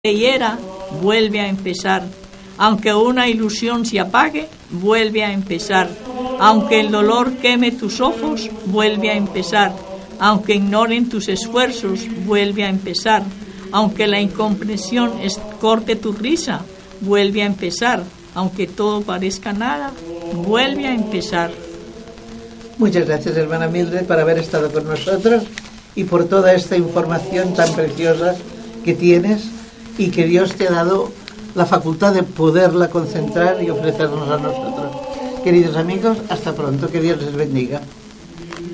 hiera, vuelve a empezar. Aunque una ilusión se apague, vuelve a empezar. Aunque el dolor queme tus ojos, vuelve a empezar. Aunque ignoren tus esfuerzos, vuelve a empezar. Aunque la incomprensión corte tu risa, vuelve a empezar. Aunque todo parezca nada, vuelve a empezar. Muchas gracias, hermana Mildred, por haber estado con nosotros y por toda esta información tan preciosa que tienes y que Dios te ha dado la facultad de poderla concentrar y ofrecernos a nosotros. Queridos amigos, hasta pronto, que Dios les bendiga.